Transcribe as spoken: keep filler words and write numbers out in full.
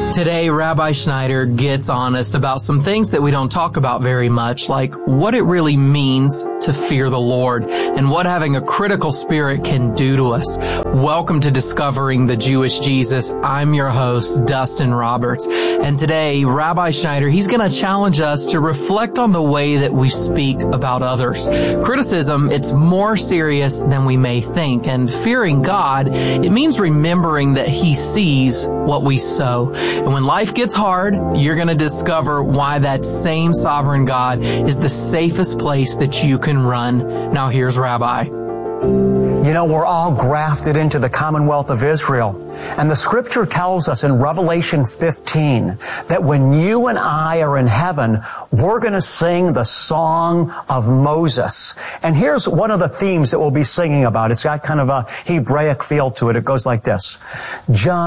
Today, Rabbi Schneider gets honest about some things that we don't talk about very much, like what it really means to fear the Lord and what having a critical spirit can do to us. Welcome to Discovering the Jewish Jesus. I'm your host, Dustin Roberts. And today, Rabbi Schneider, he's going to challenge us to reflect on the way that we speak about others. Criticism, it's more serious than we may think. And fearing God, it means remembering that He sees what we sow. And when life gets hard, you're going to discover why that same sovereign God is the safest place that you can run. Now here's Rabbi. You know, we're all grafted into the Commonwealth of Israel. And the scripture tells us in Revelation fifteen that when you and I are in heaven, we're going to sing the song of Moses. And here's one of the themes that we'll be singing about. It's got kind of a Hebraic feel to it. It goes like this. John